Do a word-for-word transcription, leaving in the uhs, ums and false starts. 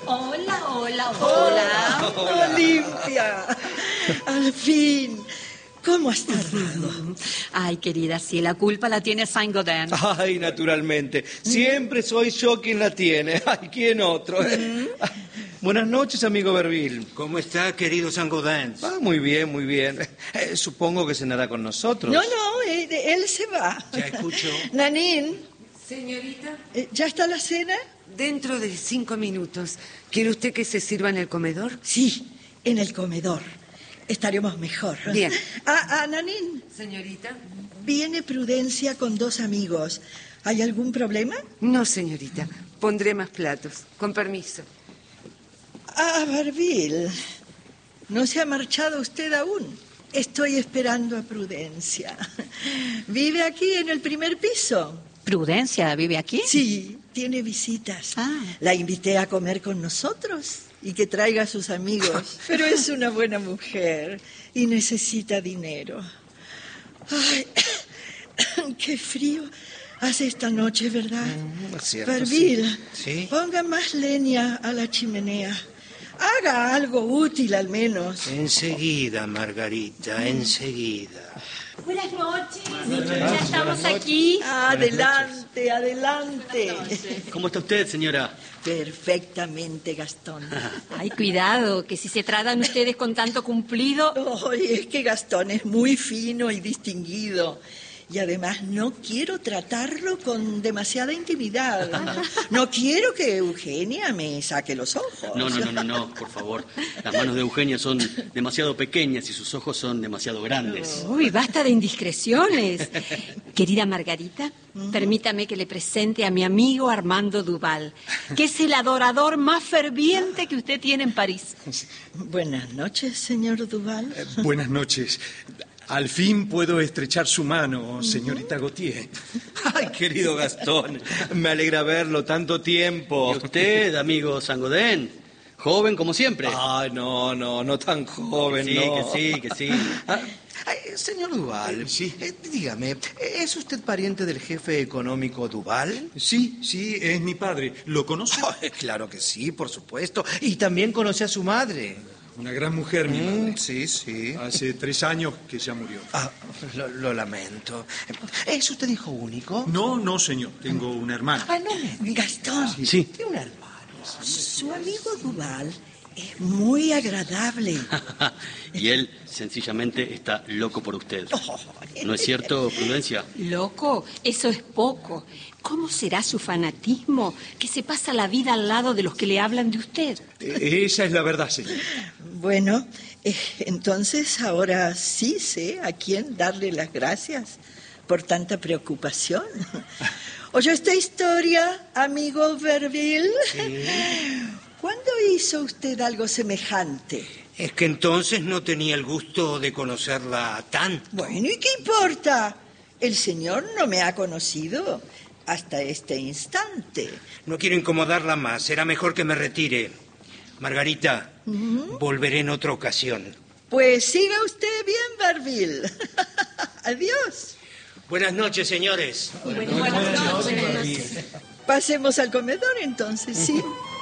Hola, hola, hola. Oh, Olimpia, al fin. ¿Cómo has tardado? Ay, querida, si la culpa la tiene Saint-Gaudens. Ay, naturalmente. Siempre soy yo quien la tiene. Ay, ¿quién otro? ¿eh? Buenas noches, amigo Verville. ¿Cómo está, querido Saint-Gaudens? Ah, muy bien, muy bien. Eh, supongo que cenará con nosotros. No, no, él, él se va. Ya escucho. Nanín, Señorita, eh, ¿ya está la cena? dentro de cinco minutos. ¿Quiere usted que se sirva en el comedor? Sí, en el comedor. Estaremos mejor. Bien. Ah, ah, Nanín, Señorita. viene Prudencia con dos amigos. ¿Hay algún problema? No, señorita. Pondré más platos. Con permiso. Ah, Verville, ¿no se ha marchado usted aún? Estoy esperando a Prudencia. ¿Vive aquí en el primer piso? ¿Prudencia vive aquí? Sí, tiene visitas. Ah. La invité a comer con nosotros y que traiga a sus amigos. Pero es una buena mujer y necesita dinero. Ay, qué frío hace esta noche, ¿verdad? Mm, es cierto, Verville, sí. ponga más leña a la chimenea. Haga algo útil al menos. Enseguida, Margarita, enseguida. Buenas noches. Ya estamos aquí. Adelante, adelante. ¿Cómo está usted, señora? Perfectamente, Gastón. Ay, cuidado, que si se tratan ustedes con tanto cumplido... Oye, es que Gastón es muy fino y distinguido. Y además no quiero tratarlo con demasiada intimidad. No quiero que Eugenia me saque los ojos. No, no, no, no, no, por favor. Las manos de Eugenia son demasiado pequeñas y sus ojos son demasiado grandes. Uy, basta de indiscreciones. Querida Margarita, permítame que le presente a mi amigo Armando Duval, que es el adorador más ferviente que usted tiene en París. Buenas noches, señor Duval. Eh, buenas noches. Al fin puedo estrechar su mano, señorita Gautier. Ay, querido Gastón, me alegra verlo tanto tiempo. ¿Y usted, amigo Saint-Gaudens? Joven como siempre. Ay, no, no, no tan joven, Sí, no. que sí, que sí. Ah, ay, señor Duval, Sí. eh, dígame, ¿es usted pariente del jefe económico Duval? Sí, sí, es mi padre. ¿Lo conoce? Ay, claro que sí, por supuesto. Y también conoce a su madre. Una gran mujer, mi Mm, madre. sí, sí. Hace tres años que ya murió. Ah, lo, lo lamento. ¿Es usted hijo único? No, no, señor. Tengo una hermana. Ah, no me... Gastón, Sí. Tiene un hermano. su amigo Duval es muy agradable. Y él sencillamente está loco por usted. ¿No es cierto, Prudencia? Loco, eso es poco. ¿Cómo será su fanatismo que se pasa la vida al lado de los que le hablan de usted? Eh, Esa es la verdad, señor. Bueno, eh, entonces ahora sí sé a quién darle las gracias por tanta preocupación. ¿Oyó esta historia, amigo Verville? ¿Cuándo hizo usted algo semejante? Es que entonces no tenía el gusto de conocerla tanto. Bueno, ¿y qué importa? El señor no me ha conocido hasta este instante. No quiero incomodarla más. Será mejor que me retire. Margarita, volveré en otra ocasión. Pues siga usted bien, Verville. Adiós. Buenas noches, señores. Pasemos al comedor entonces, ¿sí?